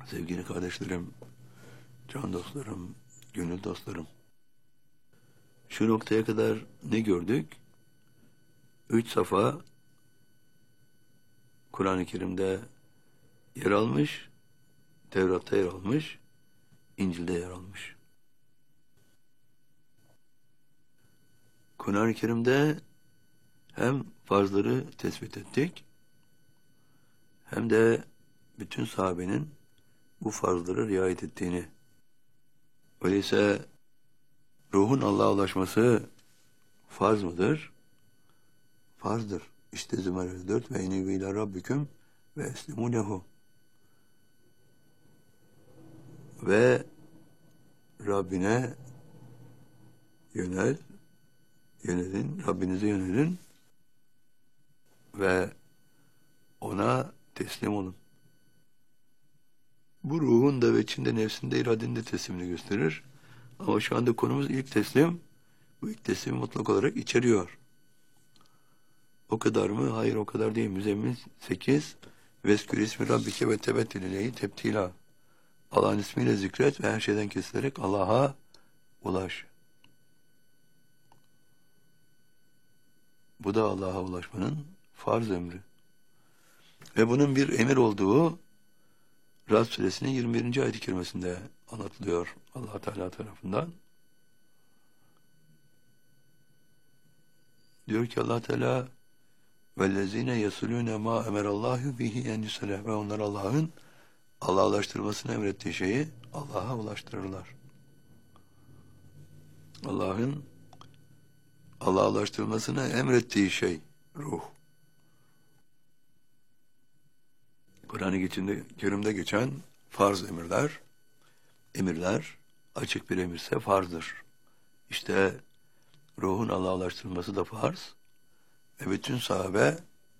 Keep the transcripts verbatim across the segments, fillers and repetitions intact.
Sevgili kardeşlerim, can dostlarım, gönül dostlarım. Şu noktaya kadar ne gördük? Üç safa Kur'an-ı Kerim'de yer almış, Tevrat'ta yer almış, İncil'de yer almış. Kur'an-ı Kerim'de hem farzları tespit ettik, hem de bütün sahabenin bu farzlara riayet ettiğini. Öyleyse ruhun Allah'a ulaşması farz mıdır? Farzdır. İşte Zümer dört ve inivi ila rabbiküm ve eslimu lehu. Ve Rabbine yönel, yönelin, Rabbinize yönelin ve ona teslim olun. Bu ruhun da ve içinde, nefsinde, iradenin de teslimini gösterir. Ama şu anda konumuz ilk teslim. Bu ilk teslimi mutlak olarak içeriyor. O kadar mı? Hayır, o kadar değil. Müzzemmil sekiz. Veskür ismi Rabbike ve tebettil ileyhi tebtila. Allah'ın ismiyle zikret ve her şeyden kesilerek Allah'a ulaş. Bu da Allah'a ulaşmanın farz emri. Ve bunun bir emir olduğu Rad suresinin yirmi birinci ayet-i kerimesinde anlatılıyor Allah Teala tarafından. Diyor ki Allah Teala vellezine yesulune ma emerallahu bihi en yusalih, ve onlar Allah'ın Allah'a ulaştırmasını emrettiği şeyi Allah'a ulaştırırlar. Allah'ın Allah'a ulaştırmasını emrettiği şey ruh. Kur'an-ı Kerim'de geçen farz emirler, emirler açık bir emirse farzdır. İşte ruhun Allah'a ulaştırılması da farz ve bütün sahabe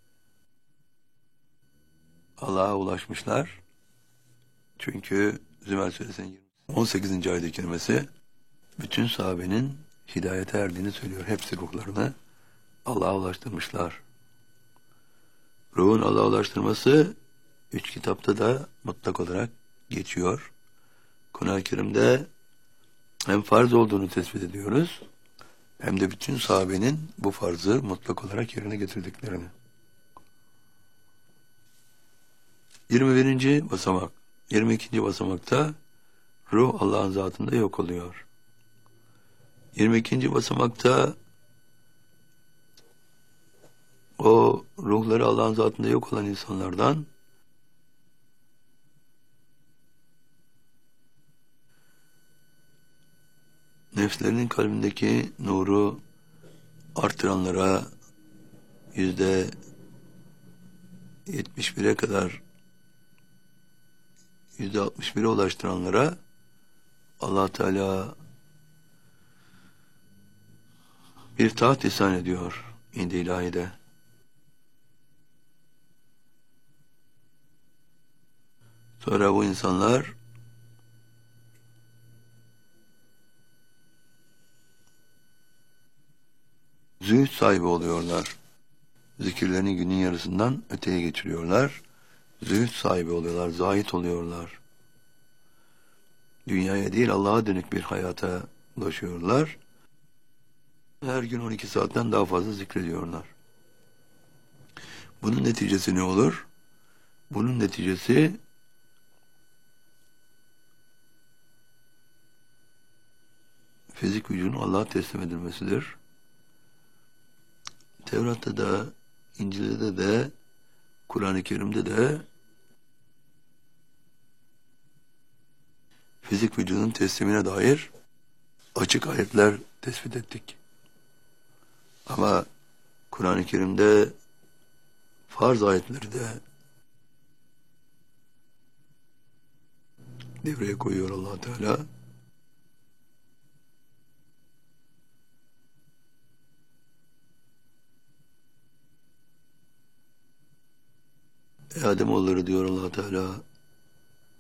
Allah'a ulaşmışlar. Çünkü Zümer suresinin on sekizinci ayet-i kerimesi bütün sahabenin hidayete erdiğini söylüyor. Hepsi ruhlarını Allah'a ulaştırmışlar. Ruhun Allah'a ulaştırması üç kitapta da mutlak olarak geçiyor. Kur'an-ı Kerim'de hem farz olduğunu tespit ediyoruz, hem de bütün sahabenin bu farzı mutlak olarak yerine getirdiklerini. yirmi birinci basamak. yirmi ikinci basamakta ruh Allah'ın zatında yok oluyor. yirmi ikinci basamakta o ruhları Allah'ın zatında yok olan insanlardan nefslerinin kalbindeki nuru artıranlara yüzde yetmiş bire kadar, yüzde altmış bire ulaştıranlara Allah Teala bir taht ihsan ediyor indi ilahide. Sonra bu insanlar zühd sahibi oluyorlar. Zikirlerini günün yarısından öteye geçiriyorlar. Zühd sahibi oluyorlar, zahid oluyorlar. Dünyaya değil Allah'a dönük bir hayata ulaşıyorlar. Her gün on iki saatten daha fazla zikrediyorlar. Bunun neticesi ne olur? Bunun neticesi fizik vücudun Allah'a teslim edilmesidir. Tevrat'ta da, İncil'de de, Kur'an-ı Kerim'de de fizik vücudun teslimine dair açık ayetler tespit ettik. Ama Kur'an-ı Kerim'de farz ayetleri de devreye koyuyor Allah Teala. Ey Ademoğulları diyor Allah Teala,